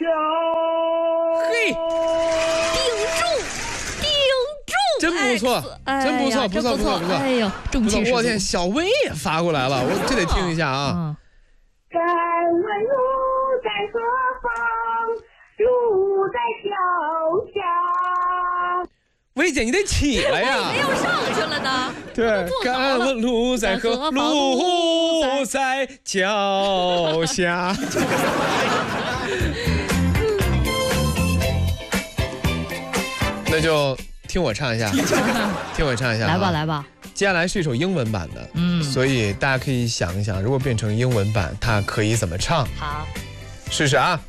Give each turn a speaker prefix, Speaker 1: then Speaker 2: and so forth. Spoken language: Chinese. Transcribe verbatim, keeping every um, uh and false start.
Speaker 1: 嘿，
Speaker 2: 顶住，顶住，
Speaker 1: 真不错，真不错，不错，不错，不错。
Speaker 2: 哎呦，中气十足！
Speaker 1: 我天，小薇也发过来了，我这得听一下啊。
Speaker 3: 敢问路在何方？路在脚下。
Speaker 1: 薇姐，你得起来呀！
Speaker 2: 没有上去了呢。
Speaker 1: 对，敢问路在何？路在脚下。那就听我唱一下，听我唱一下，
Speaker 2: 来吧，来吧。
Speaker 1: 接下来是一首英文版的，嗯，所以大家可以想一想，如果变成英文版，它可以怎么唱？
Speaker 2: 好，
Speaker 1: 试试啊。